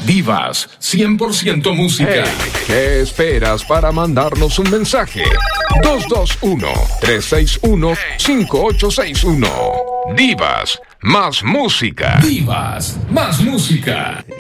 Divas, 100% música. Hey, ¿qué esperas para mandarnos un mensaje? 221-361-5861. Divas, más música. Divas, más música.